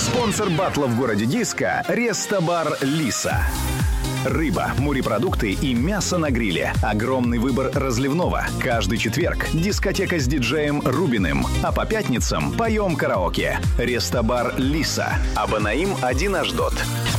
Спонсор батла в городе Диска – Рестобар «Лиса». Рыба, морепродукты и мясо на гриле. Огромный выбор разливного. Каждый четверг дискотека с диджеем Рубиным. А по пятницам поем караоке. Рестобар «Лиса». Абанаим 1 Ашдод.